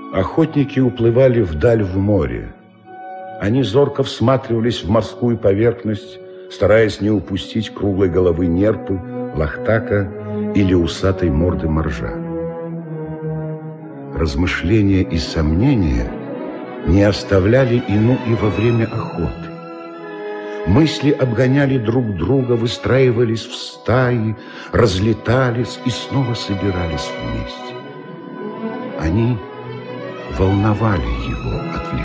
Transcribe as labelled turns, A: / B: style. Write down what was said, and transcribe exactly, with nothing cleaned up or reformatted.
A: Охотники уплывали вдаль в море. Они зорко всматривались в морскую поверхность, стараясь не упустить круглой головы нерпы, лахтака или усатой морды моржа. Размышления и сомнения не оставляли Ину и во время охоты. Мысли обгоняли друг друга, выстраивались в стаи, разлетались и снова собирались вместе. Они волновали его, отвлекали.